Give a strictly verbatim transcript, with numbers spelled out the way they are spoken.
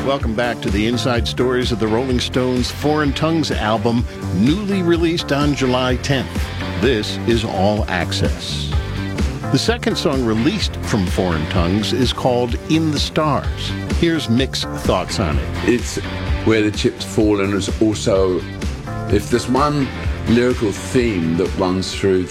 Welcome back to the inside stories of the Rolling Stones' Foreign Tongues album, newly released on July tenth. This is All Access. The second song released from Foreign Tongues is called In the Stars. Here's Mick's thoughts on it. It's where the chips fall, and it's also, if there's one lyrical theme that runs through